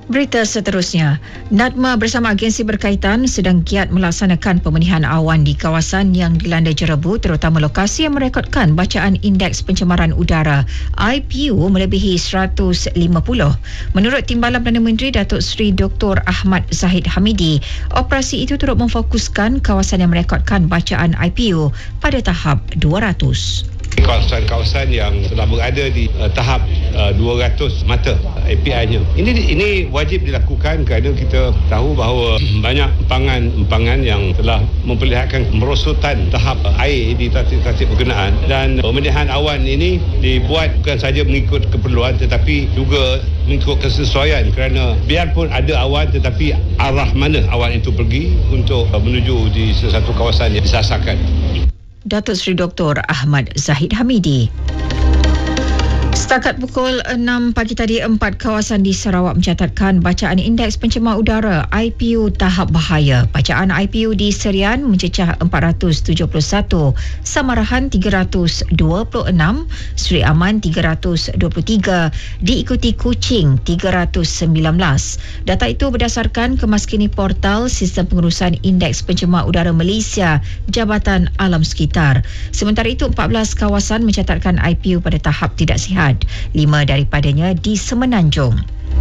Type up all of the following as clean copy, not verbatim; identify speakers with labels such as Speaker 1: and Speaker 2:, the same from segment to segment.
Speaker 1: Berita seterusnya, NADMA bersama agensi berkaitan sedang giat melaksanakan pemenihan awan di kawasan yang dilanda jerebu, terutama lokasi yang merekodkan bacaan indeks pencemaran udara IPU melebihi 150. Menurut Timbalan Perdana Menteri Datuk Seri Dr. Ahmad Zahid Hamidi, operasi itu turut memfokuskan kawasan yang merekodkan bacaan IPU pada tahap 200.
Speaker 2: Kawasan-kawasan yang telah berada di tahap 200 mata API-nya. Ini wajib dilakukan kerana kita tahu bahawa banyak empangan yang telah memperlihatkan merosotan tahap air di tasik-tasik berkenaan, dan pemenihan awan ini dibuat bukan sahaja mengikut keperluan tetapi juga mengikut kesesuaian, kerana biarpun ada awan tetapi arah mana awan itu pergi untuk menuju di sesuatu kawasan yang disasarkan.
Speaker 1: Datuk Seri Dr. Ahmad Zahid Hamidi. Setakat pukul 6 pagi tadi, 4 kawasan di Sarawak mencatatkan bacaan indeks pencemar udara IPU tahap bahaya. Bacaan IPU di Serian mencecah 471, Samarahan 326, Seri Aman 323, diikuti Kuching 319. Data itu berdasarkan kemaskini portal Sistem Pengurusan Indeks Pencemar Udara Malaysia, Jabatan Alam Sekitar. Sementara itu, 14 kawasan mencatatkan IPU pada tahap tidak sihat. 5 daripadanya di Semenanjung.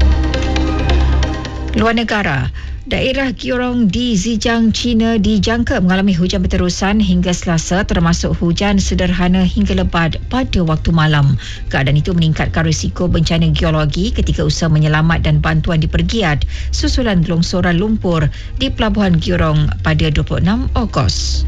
Speaker 1: Luar negara, daerah Gyurong di Zhejiang, China dijangka mengalami hujan berterusan hingga Selasa, termasuk hujan sederhana hingga lebat pada waktu malam. Keadaan itu meningkatkan risiko bencana geologi ketika usaha menyelamat dan bantuan dipergiat susulan gelongsoran lumpur di Pelabuhan Gyurong pada 26 Ogos.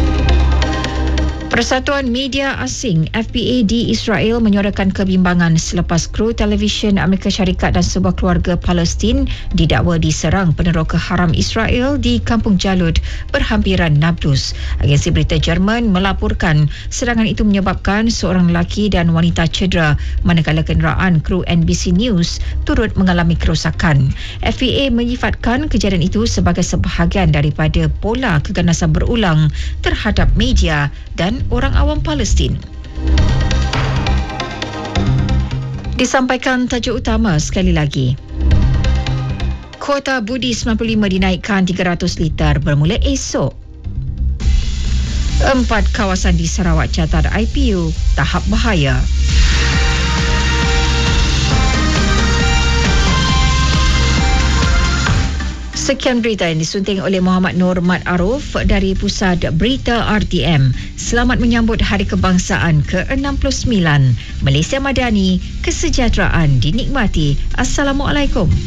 Speaker 1: Persatuan Media Asing FPA di Israel menyuarakan kebimbangan selepas kru televisyen Amerika Syarikat dan sebuah keluarga Palestin didakwa diserang peneroka haram Israel di Kampung Jalud berhampiran Nablus. Agensi berita Jerman melaporkan serangan itu menyebabkan seorang lelaki dan wanita cedera, manakala kenderaan kru NBC News turut mengalami kerosakan. FPA menyifatkan kejadian itu sebagai sebahagian daripada pola keganasan berulang terhadap media dan orang awam Palestin. Disampaikan tajuk utama sekali lagi. Kuota budi 95 dinaikkan 300 liter bermula esok. 4 kawasan di Sarawak catat IPU tahap bahaya. Sekian berita yang disunting oleh Muhammad Nur Mat Aruf dari Pusat Berita RTM. Selamat menyambut Hari Kebangsaan ke-69. Malaysia Madani, kesejahteraan dinikmati. Assalamualaikum.